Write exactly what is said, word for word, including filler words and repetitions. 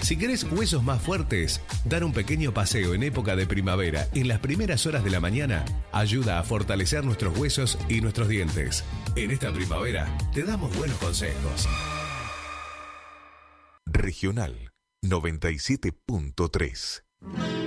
Si querés huesos más fuertes, dar un pequeño paseo en época de primavera en las primeras horas de la mañana ayuda a fortalecer nuestros huesos y nuestros dientes. En esta primavera te damos buenos consejos. Regional noventa y siete punto tres.